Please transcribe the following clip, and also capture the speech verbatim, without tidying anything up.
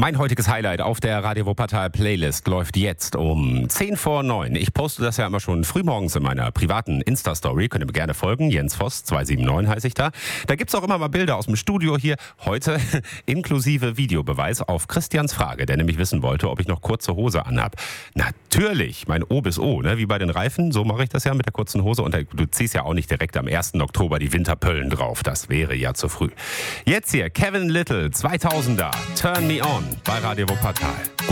Mein heutiges Highlight auf der Radio Wuppertal Playlist läuft jetzt um zehn vor neun. Ich poste das ja immer schon frühmorgens in meiner privaten Insta-Story. Könnt ihr mir gerne folgen. Jens Voss zwei sieben neun heiße ich da. Da gibt's auch immer mal Bilder aus dem Studio hier. Heute inklusive Videobeweis auf Christians Frage, der nämlich wissen wollte, ob ich noch kurze Hose anhab. Natürlich, mein O bis O, ne? Wie bei den Reifen. So mache ich das ja mit der kurzen Hose. Und du ziehst ja auch nicht direkt am ersten Oktober die Winterpöllen drauf. Das wäre ja zu früh. Jetzt hier Kevin Little, zweitausender, Turn Me On bei Radio Wuppertal.